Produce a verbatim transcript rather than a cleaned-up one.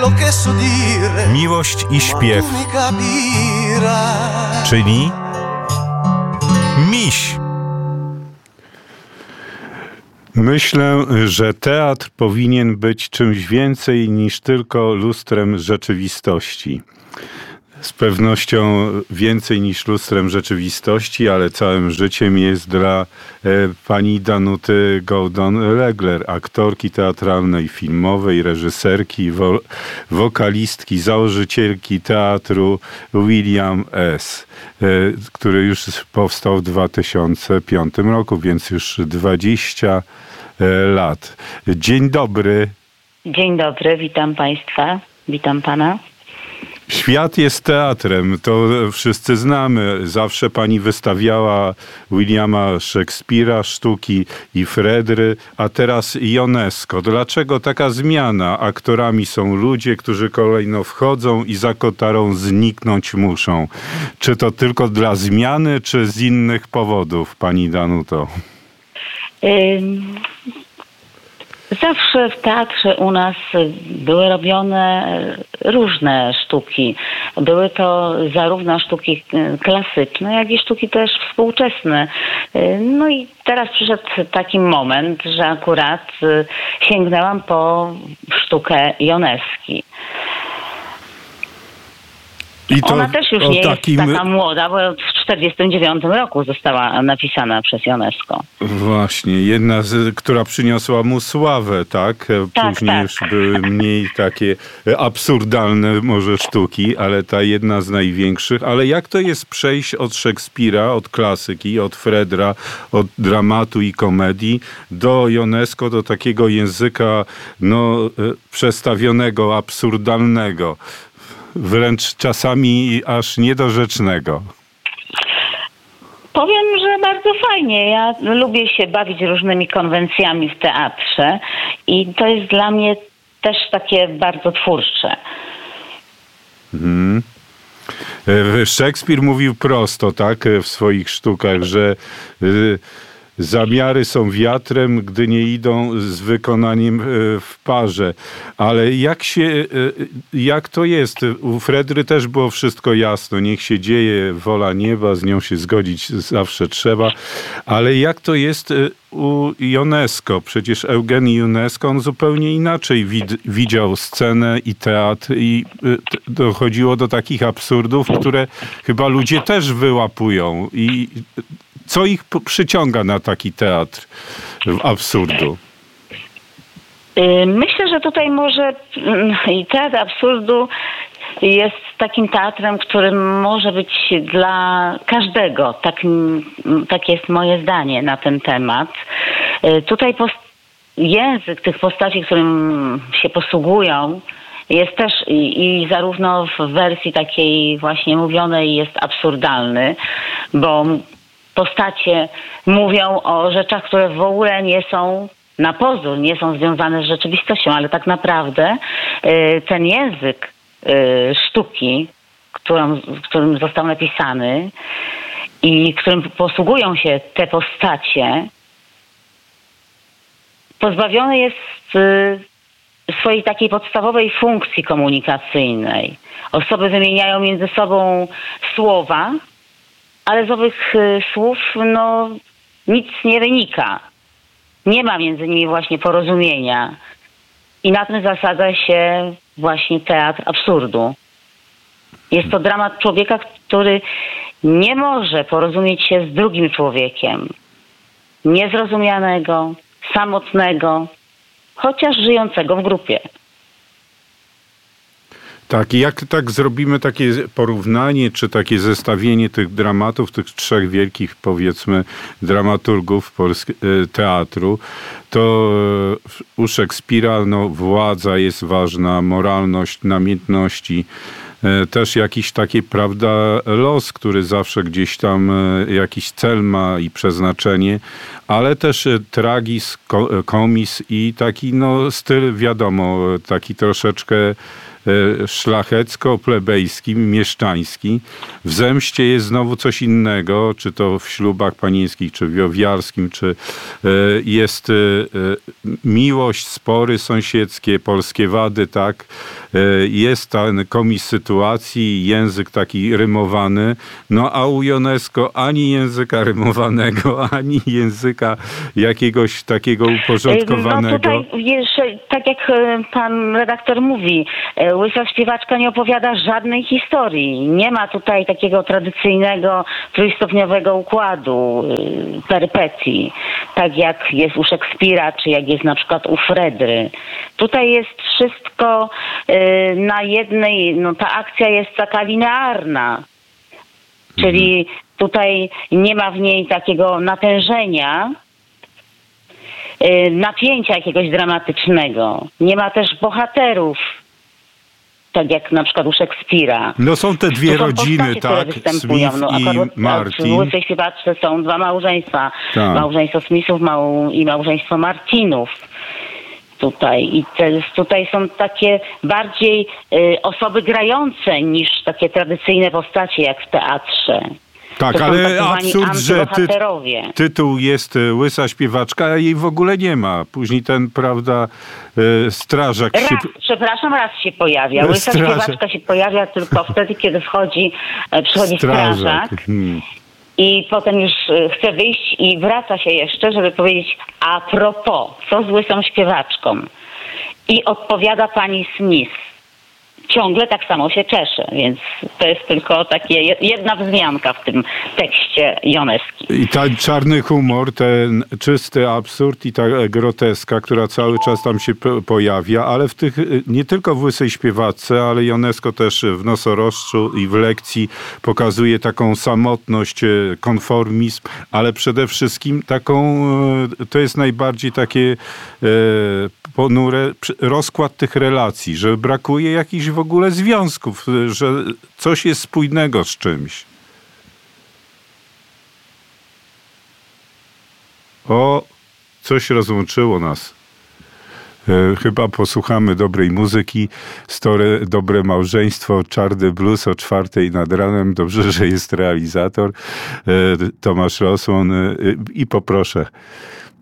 Miłość i śpiew, czyli miś. Myślę, że teatr powinien być czymś więcej niż tylko lustrem rzeczywistości. Z pewnością więcej niż lustrem rzeczywistości, ale całym życiem jest dla e, pani Danuty Gordon-Legler, aktorki teatralnej, filmowej, reżyserki, wo, wokalistki, założycielki teatru William S., e, który już powstał w dwa tysiące piątym roku, więc już dwadzieścia lat. Dzień dobry. Dzień dobry, witam państwa, witam pana. Świat jest teatrem, to wszyscy znamy. Zawsze pani wystawiała Williama Szekspira, sztuki i Fredry, a teraz Ionesco. Dlaczego taka zmiana? Aktorami są ludzie, którzy kolejno wchodzą i za kotarą zniknąć muszą. Czy to tylko dla zmiany, czy z innych powodów, pani Danuto? Ym... Zawsze w teatrze u nas były robione różne sztuki. Były to zarówno sztuki klasyczne, jak i sztuki też współczesne. No i teraz przyszedł taki moment, że akurat sięgnęłam po sztukę Ioneski. I to Ona też już nie takim... jest taka młoda, bo w czterdziestym dziewiątym roku została napisana przez Ionesco. Właśnie, jedna, z, która przyniosła mu sławę, tak? tak Później tak. już były mniej takie absurdalne może sztuki, ale ta jedna z największych. Ale jak to jest przejść od Szekspira, od klasyki, od Fredra, od dramatu i komedii do Ionesco, do takiego języka no, przestawionego, absurdalnego? Wręcz czasami aż niedorzecznego. Powiem, że bardzo fajnie. Ja lubię się bawić różnymi konwencjami w teatrze i to jest dla mnie też takie bardzo twórcze. Hmm. Szekspir mówił prosto, tak, w swoich sztukach, że y, zamiary są wiatrem, gdy nie idą z wykonaniem w parze. Ale jak się, jak to jest? U Fredry też było wszystko jasno. Niech się dzieje wola nieba, z nią się zgodzić zawsze trzeba. Ale jak to jest u Ionesco? Przecież Eugenii Ionesco, on zupełnie inaczej wid- widział scenę i teatr i dochodziło do takich absurdów, które chyba ludzie też wyłapują. I co ich przyciąga na taki teatr absurdu? Myślę, że tutaj może i teatr absurdu jest takim teatrem, którym może być dla każdego. Tak, tak jest moje zdanie na ten temat. Tutaj post- język tych postaci, którym się posługują, jest też i, i zarówno w wersji takiej właśnie mówionej jest absurdalny, bo postacie mówią o rzeczach, które w ogóle nie są na pozór, nie są związane z rzeczywistością, ale tak naprawdę y, ten język y, sztuki, którą, którym został napisany i którym posługują się te postacie, pozbawiony jest y, swojej takiej podstawowej funkcji komunikacyjnej. Osoby wymieniają między sobą słowa, ale z owych y, słów no, nic nie wynika. Nie ma między nimi właśnie porozumienia. I na tym zasadza się właśnie teatr absurdu. Jest to dramat człowieka, który nie może porozumieć się z drugim człowiekiem. Niezrozumianego, samotnego, chociaż żyjącego w grupie. Tak, i jak tak zrobimy takie porównanie, czy takie zestawienie tych dramatów, tych trzech wielkich, powiedzmy, dramaturgów polskiego teatru, to u Szekspira no, władza jest ważna, moralność, namiętności też jakiś taki, prawda, los, który zawsze gdzieś tam jakiś cel ma i przeznaczenie, ale też tragizm, komis i taki no styl, wiadomo, taki troszeczkę szlachecko-plebejski, mieszczański. W zemście jest znowu coś innego, czy to w ślubach panieńskich, czy w jowiarskim, czy jest miłość, spory sąsiedzkie, polskie wady, tak. Jest ten komis sytuacji, język taki rymowany, no a u Ionesco ani języka rymowanego, ani języka jakiegoś takiego uporządkowanego. No tutaj, jeszcze, tak jak pan redaktor mówi, Łysa Śpiewaczka nie opowiada żadnej historii. Nie ma tutaj takiego tradycyjnego, trójstopniowego układu, perypetii, tak jak jest u Szekspira, czy jak jest na przykład u Fredry. Tutaj jest wszystko na jednej, no ta akcja jest taka linearna. Czyli tutaj nie ma w niej takiego natężenia, napięcia jakiegoś dramatycznego. Nie ma też bohaterów, tak jak na przykład u Szekspira. No są te dwie są rodziny, postacie, tak? Smith no, i Martin. W Łysej Śpiewaczce są dwa małżeństwa. Tak. Małżeństwo Smithów mał, i małżeństwo Martinów. Tutaj. I te, tutaj są takie bardziej y, osoby grające niż takie tradycyjne postacie jak w teatrze. Tak, to ale absurd, że ty, tytuł jest Łysa Śpiewaczka, a jej w ogóle nie ma. Później ten, prawda, strażak raz, się... Przepraszam, raz się pojawia. Łysa strażak. Śpiewaczka się pojawia tylko wtedy, kiedy wchodzi, przychodzi strażak. strażak. Hmm. I potem już chce wyjść i wraca się jeszcze, żeby powiedzieć a propos, co z Łysą Śpiewaczką. I odpowiada pani Smith. Ciągle tak samo się czesze, więc to jest tylko takie jedna wzmianka w tym tekście Ioneskim. I ten czarny humor, ten czysty absurd i ta groteska, która cały czas tam się pojawia, ale w tych, nie tylko w Łysej Śpiewaczce, ale Ionesco też w Nosorożcu i w lekcji pokazuje taką samotność, konformizm, ale przede wszystkim taką, to jest najbardziej takie ponure rozkład tych relacji, że brakuje jakichś w ogóle związków, że coś jest spójnego z czymś. O, coś rozłączyło nas. E, chyba posłuchamy dobrej muzyki. Story, dobre małżeństwo, Czarny Blues o czwartej nad ranem. Dobrze, że jest realizator e, Tomasz Rosłon e, i poproszę.